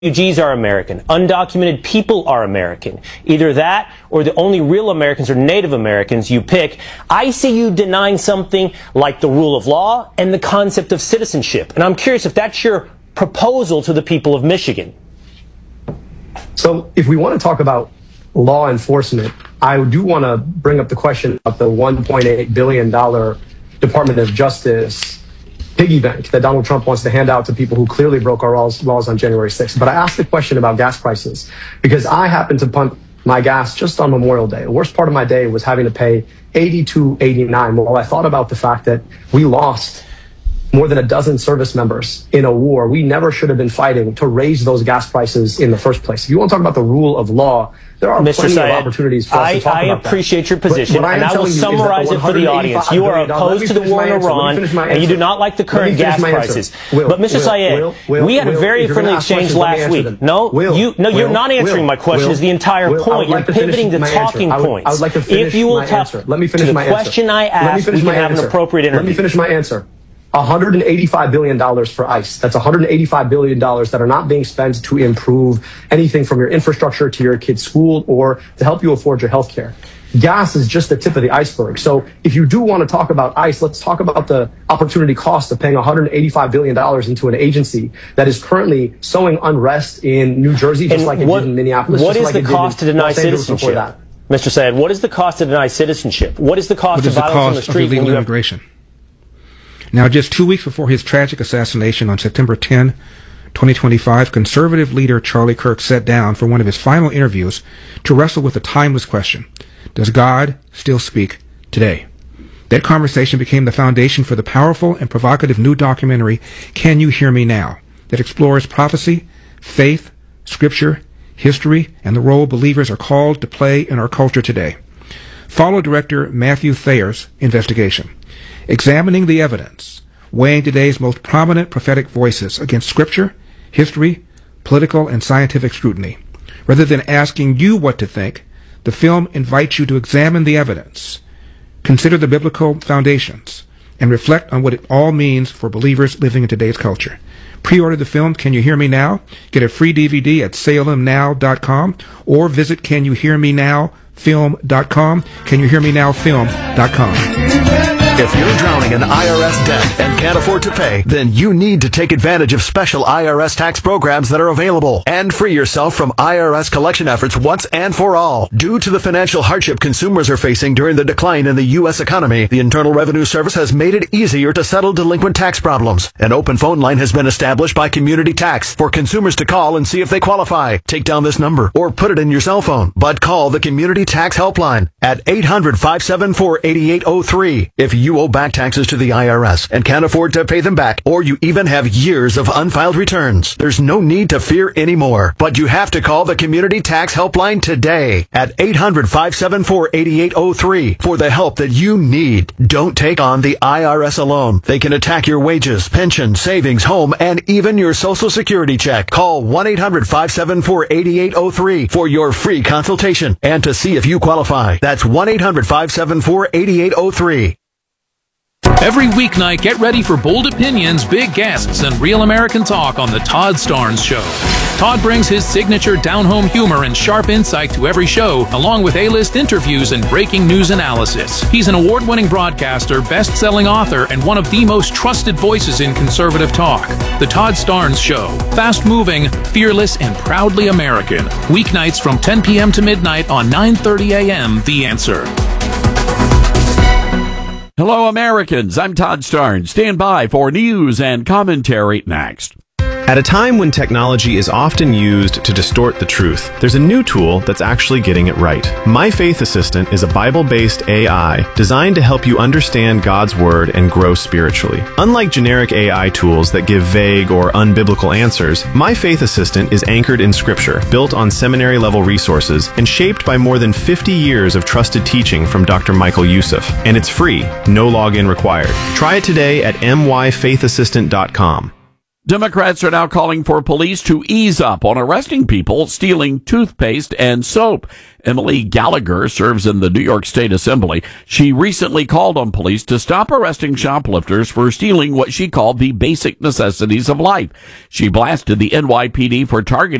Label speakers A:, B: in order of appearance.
A: refugees are American. Undocumented people are American. Either that or the only real Americans are Native Americans, you pick. I see you denying something like the rule of law and the concept of citizenship. And I'm curious if that's your proposal to the people of Michigan.
B: So if we want to talk about law enforcement, I do want to bring up the question of the $1.8 billion Department of Justice piggy bank that Donald Trump wants to hand out to people who clearly broke our laws on January 6th. But I asked the question about gas prices because I happened to pump my gas just on Memorial Day. The worst part of my day was having to pay $82.89. Well, I thought about the fact that we lost more than a dozen service members in a war we never should have been fighting to raise those gas prices in the first place. If you want to talk about the rule of law, there are plenty of opportunities for us to talk about that.
A: I appreciate your position, and I will summarize it for the audience. You are opposed to the war in Iran, and you do not like the current gas prices. But Mr. Syed, we had a very friendly exchange last week. You're not answering my question. Is the entire point. You're pivoting the talking points.
B: I would like to finish my answer. Let me finish my answer.
A: The question I asked, we can have an appropriate interview.
B: Let me finish my answer. $185 billion for ICE. That's $185 billion that are not being spent to improve anything from your infrastructure to your kid's school or to help you afford your health care. Gas is just the tip of the iceberg. So if you do want to talk about ICE, let's talk about the opportunity cost of paying $185 billion into an agency that is currently sowing unrest in New Jersey, just like it did in Minneapolis.
A: What is the cost to deny citizenship? Mr. Syed, what is the cost to deny citizenship? What is the cost of violence on the street?
C: Illegal immigration? Now, just 2 weeks before his tragic assassination on September 10, 2025, conservative leader Charlie Kirk sat down for one of his final interviews to wrestle with a timeless question: does God still speak today? That conversation became the foundation for the powerful and provocative new documentary, Can You Hear Me Now?, that explores prophecy, faith, scripture, history, and the role believers are called to play in our culture today. Follow director Matthew Thayer's investigation, examining the evidence, weighing today's most prominent prophetic voices against scripture, history, political, and scientific scrutiny. Rather than asking you what to think, the film invites you to examine the evidence, consider the biblical foundations, and reflect on what it all means for believers living in today's culture. Pre-order the film Can You Hear Me Now? Get a free DVD at salemnow.com or visit CanYouHearMeNowFilm.com, CanYouHearMeNowFilm.com.
D: If you're drowning in IRS debt and can't afford to pay, then you need to take advantage of special IRS tax programs that are available and free yourself from IRS collection efforts once and for all. Due to the financial hardship consumers are facing during the decline in the U.S. economy, the Internal Revenue Service has made it easier to settle delinquent tax problems. An open phone line has been established by Community Tax for consumers to call and see if they qualify. Take down this number or put it in your cell phone, but call the Community Tax Helpline at 800-574-8803 if you owe back taxes to the IRS and can't afford to pay them back, or you even have years of unfiled returns. There's no need to fear anymore, but you have to call the Community Tax Helpline today at 800-574-8803 for the help that you need. Don't take on the IRS alone. They can attack your wages, pension, savings, home, and even your Social Security check. Call 1-800-574-8803 for your free consultation and to see if you qualify. That's 1-800-574-8803.
E: Every weeknight, get ready for bold opinions, big guests, and real American talk on The Todd Starnes Show. Todd brings his signature down-home humor and sharp insight to every show, along with A-list interviews and breaking news analysis. He's an award-winning broadcaster, best-selling author, and one of the most trusted voices in conservative talk. The Todd Starnes Show. Fast-moving, fearless, and proudly American. Weeknights from 10 p.m. to midnight on 9:30 a.m. The Answer.
F: Hello, Americans. I'm Todd Starnes. Stand by for news and commentary next.
G: At a time when technology is often used to distort the truth, there's a new tool that's actually getting it right. My Faith Assistant is a Bible-based AI designed to help you understand God's Word and grow spiritually. Unlike generic AI tools that give vague or unbiblical answers, My Faith Assistant is anchored in Scripture, built on seminary-level resources, and shaped by more than 50 years of trusted teaching from Dr. Michael Youssef. And it's free, no login required. Try it today at myfaithassistant.com.
F: Democrats are now calling for police to ease up on arresting people stealing toothpaste and soap. Emily Gallagher serves in the New York State Assembly. She recently called on police to stop arresting shoplifters for stealing what she called the basic necessities of life. She blasted the NYPD for targeting